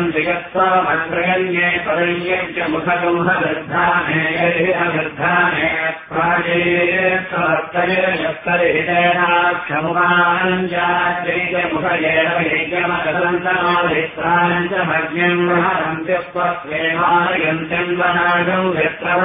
जगत्त्वामग्रगण्ये परय्यञ्च मुखगुंहगर्धाने अगर्धाने प्राजेत्तवर्तये यत्तरितेनाक्षमुखानञ्जाचैकमुखयेण वैज्ञमकदन्तमाधित्राणञ्च भग्न्यम् महरन्त्यस्त्वस्वेमानयन्त्यम् वनागम् यत्र